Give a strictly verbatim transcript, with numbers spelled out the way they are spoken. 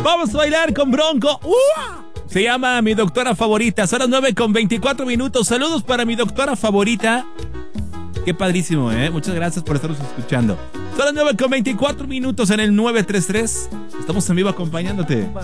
Vamos a bailar con Bronco. ¡Uh! Se llama Mi Doctora Favorita. Son las nueve con veinticuatro minutos. Saludos para mi doctora favorita. Qué padrísimo, ¿eh? Muchas gracias por estarnos escuchando. Son las nueve con veinticuatro minutos en el nueve tres tres. Estamos en vivo acompañándote.